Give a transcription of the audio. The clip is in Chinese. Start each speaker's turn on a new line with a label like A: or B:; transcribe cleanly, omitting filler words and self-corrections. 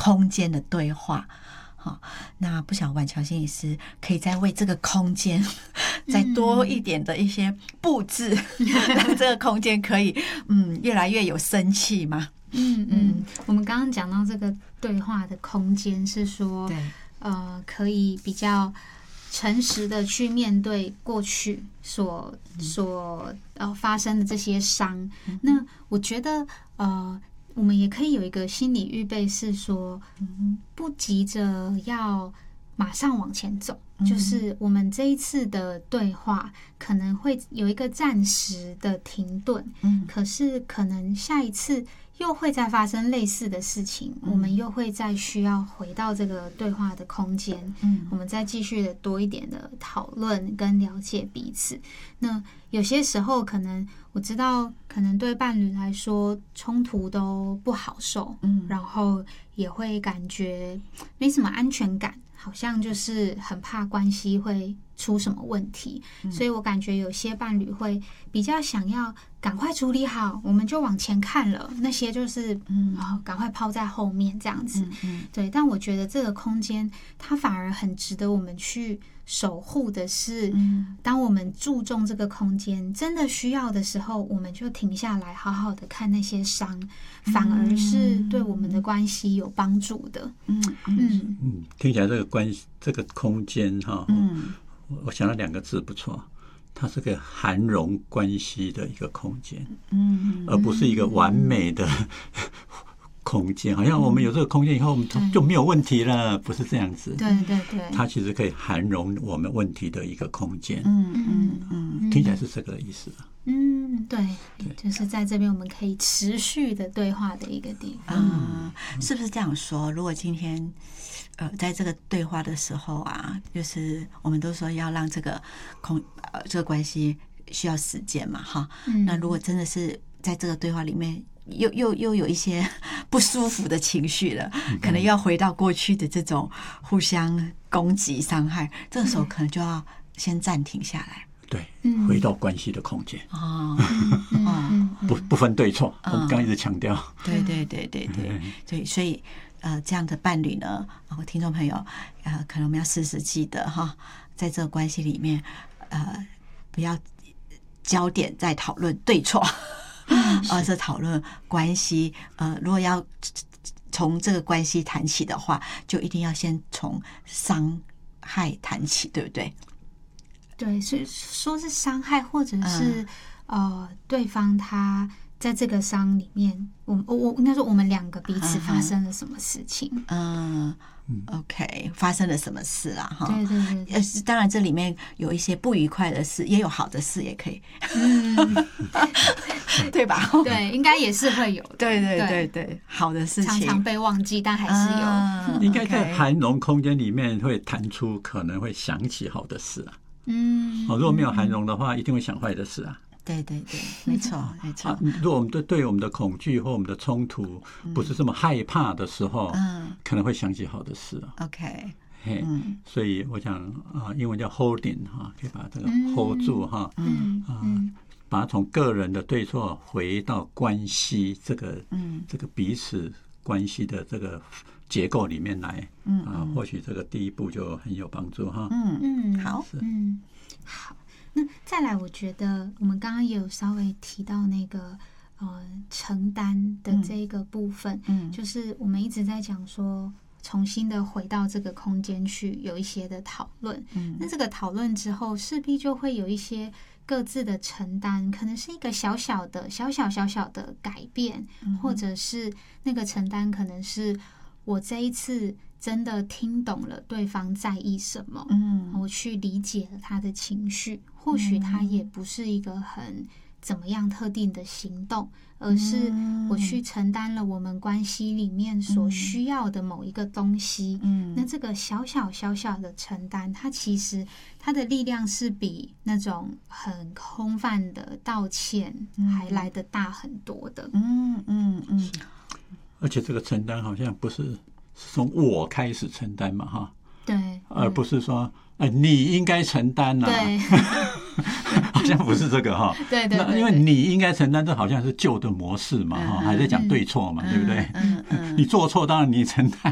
A: 空间的对话。好，那不晓得婉乔心理师可以再为这个空间再多一点的一些布置，让这个空间可以越来越有生气吗？
B: 我们刚刚讲到这个对话的空间是说，可以比较诚实的去面对过去所发生的这些伤。那我觉得我们也可以有一个心理预备，是说不急着要马上往前走，就是我们这一次的对话可能会有一个暂时的停顿，可是可能下一次又会再发生类似的事情，我们又会再需要回到这个对话的空间，我们再继续的多一点的讨论跟了解彼此。那有些时候可能我知道，可能对伴侣来说冲突都不好受，然后也会感觉没什么安全感，好像就是很怕关系会出什么问题，所以我感觉有些伴侣会比较想要赶快处理好，我们就往前看了，那些就是赶快抛在后面这样子。对，但我觉得这个空间它反而很值得我们去守护的是，当我们注重这个空间真的需要的时候，我们就停下来好好的看那些伤，反而是对我们的关系有帮助的。
C: 听起来这个空间我想到2个字不错，它是个涵容关系的一个空间，而不是一个完美的空间，好像我们有这个空间以后，我们就没有问题了，不是这样子。
B: 对，
C: 它其实可以涵容我们问题的一个空间。听起来是这个意思。
B: 对，就是在这边我们可以持续的对话的一个地方。
A: 是不是这样说？如果今天在这个对话的时候啊，就是我们都说要让这个这个关系需要时间嘛，哈。那如果真的是在这个对话里面又有一些不舒服的情绪了，可能要回到过去的这种互相攻击伤害，这个时候可能就要先暂停下来。
C: 对，回到关系的空间。不分对错，我们刚一直强调。
A: 对，所以这样的伴侣呢，听众朋友，可能我们要时时记得哈，在这个关系里面，不要焦点在讨论对错，而是讨论关系。如果要从这个关系谈起的话，就一定要先从伤害谈起，对不对？
B: 对，所以说是伤害，或者是对方他在这个伤里面，我应该说我们2个彼此发生了什么事情。
A: OK， 发生了什么事啦？哈，
B: 对，
A: 当然这里面有一些不愉快的事，也有好的事，也可以，对吧？
B: 对，应该也是会有的。
A: 对，好的事情
B: 常常被忘记，但还是有。
C: 应该在涵容空间里面会弹出，可能会想起好的事啊。如果没有涵容的话，一定会想坏的事啊。
A: 对，没错。
C: 如果我们对我们的恐惧或我们的冲突不是这么害怕的时候，可能会想起好的事啊。
A: OK，
C: 所以我想英文叫 holding 可以把这个 hold 住把它从个人的对错回到关系这个彼此关系的这个结构里面来，或许这个第一步就很有帮助哈。
A: 好，
B: 好。那再来，我觉得我们刚刚也有稍微提到那个承担的这个部分，就是我们一直在讲说，重新的回到这个空间去有一些的讨论。那这个讨论之后，势必就会有一些各自的承担，可能是一个小小的改变，或者是那个承担可能是我这一次真的听懂了对方在意什么，我去理解了他的情绪，或许他也不是一个很怎么样特定的行动，而是我去承担了我们关系里面所需要的某一个东西。那这个小小的承担，它其实它的力量是比那种很空泛的道歉还来得大很多的。
C: 而且这个承担好像不是从我开始承担嘛，哈，
B: 对，
C: 而不是说你应该承担啊，
B: 对，
C: 好像不是这个哈，
B: 对，
C: 因为你应该承担，这好像是旧的模式嘛，哈，还在讲对错嘛，对不对？你做错当然你承担，